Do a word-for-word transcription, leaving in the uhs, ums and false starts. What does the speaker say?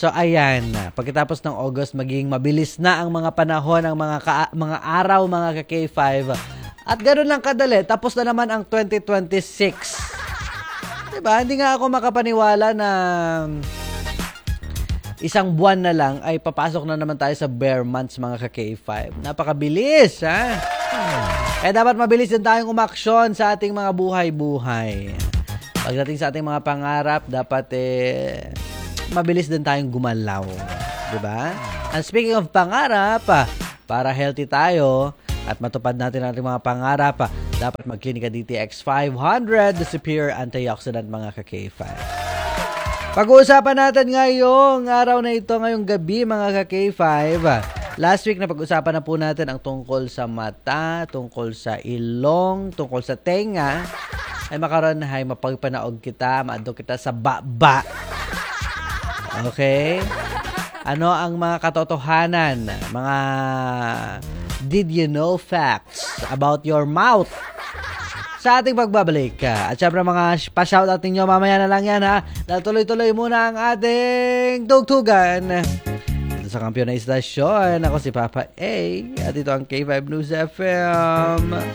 So ayan, pagkatapos ng August, maging mabilis na ang mga panahon, ang mga ka- mga araw, mga ka K five. At ganoon lang kadali, tapos na naman ang twenty twenty-six. Diba? Hindi nga ako makapaniwala na isang buwan na lang ay papasok na naman tayo sa bare months, mga ka K five. Napakabilis, ha? Kaya dapat mabilis din tayong umaksyon sa ating mga buhay-buhay. Pagdating sa ating mga pangarap, dapat eh, mabilis din tayong gumalaw. Diba? And speaking of pangarap, para healthy tayo at matupad natin ang ating mga pangarap, dapat mag-Clinica D T X five hundred, the superior antioxidant, mga ka K five. Pag-uusapan natin ngayong araw na ito, ngayong gabi, mga ka K five. Last week na pag-usapan na po natin ang tungkol sa mata, tungkol sa ilong, tungkol sa tenga. Ay makaroon ay mapagpanaog kita, maadto kita sa baba. Okay? Ano ang mga katotohanan, mga did you know facts about your mouth? Sa ating pagbabalik. At syempre mga pa-shoutout ninyo, mamaya na lang yan, ha. Dahil tuloy-tuloy muna ang ating tugtugan. Dito sa Kampiyon na Istasyon, ako si Papa A. At ito ang K five News F M.